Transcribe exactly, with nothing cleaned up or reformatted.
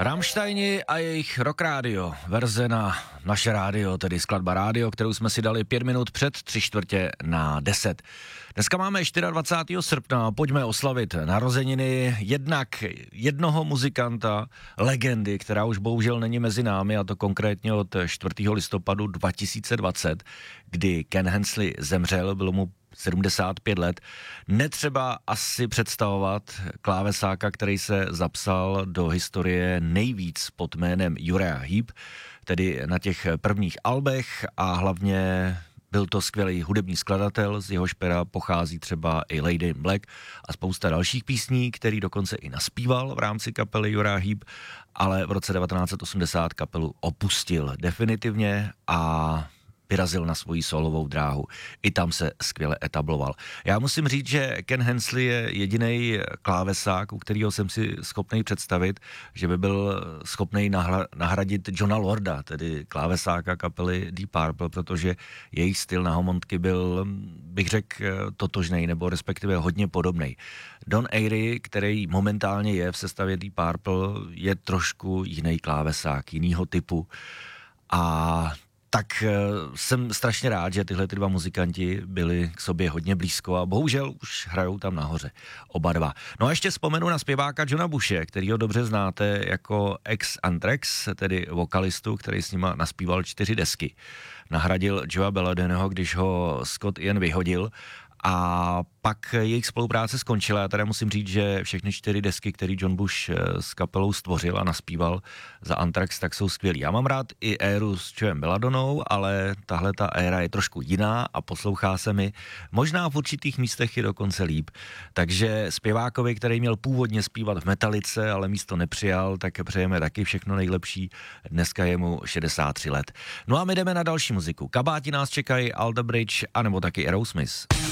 Rammsteini a jejich Rock Radio, verze na naše rádio, tedy skladba rádio, kterou jsme si dali pět minut před tři čtvrtě na deset. Dneska máme dvacátého čtvrtého srpna, pojďme oslavit narozeniny jednak jednoho muzikanta, legendy, která už bohužel není mezi námi, a to konkrétně od čtvrtého listopadu dva tisíce dvacet, kdy Ken Hensley zemřel, bylo mu sedmdesát pět let. Netřeba asi představovat klávesáka, který se zapsal do historie nejvíc pod jménem Uriah Heep, tedy na těch prvních albech, a hlavně byl to skvělý hudební skladatel, z jehož pera pochází třeba i Lady in Black a spousta dalších písní, který dokonce i naspíval v rámci kapely Uriah Heep, ale v roce devatenáct set osmdesát kapelu opustil definitivně a vyrazil na svoji solovou dráhu. I tam se skvěle etabloval. Já musím říct, že Ken Hensley je jediný klávesák, u kterého jsem si schopný představit, že by byl schopný nahra- nahradit Johna Lorda, tedy klávesáka kapely Deep Purple, protože jejich styl na homontky byl, bych řekl, totožnej, nebo respektive hodně podobnej. Don Airey, který momentálně je v sestavě Deep Purple, je trošku jiný klávesák, jinýho typu, a tak jsem strašně rád, že tyhle ty dva muzikanti byli k sobě hodně blízko a bohužel už hrajou tam nahoře, oba dva. No a ještě vzpomenu na zpěváka Johna Bushe, kterýho dobře znáte jako ex-Anthrax, tedy vokalistu, který s nima naspíval čtyři desky. Nahradil Joea Belladonneho, když ho Scott Ian vyhodil, a pak jejich spolupráce skončila. Já tady musím říct, že všechny čtyři desky, které John Bush s kapelou stvořil a naspíval za Anthrax, tak jsou skvělý. Já mám rád i éru s Joem Belladonnou, ale tahle ta éra je trošku jiná a poslouchá se mi. Možná v určitých místech je dokonce líp. Takže zpěvákovi, který měl původně zpívat v Metalice, ale místo nepřijal, tak přejeme taky všechno nejlepší. Dneska je mu šedesát tři let. No a my jdeme na další muziku. Kabáti nás čekají, Alter Bridge, anebo taky Aerosmith.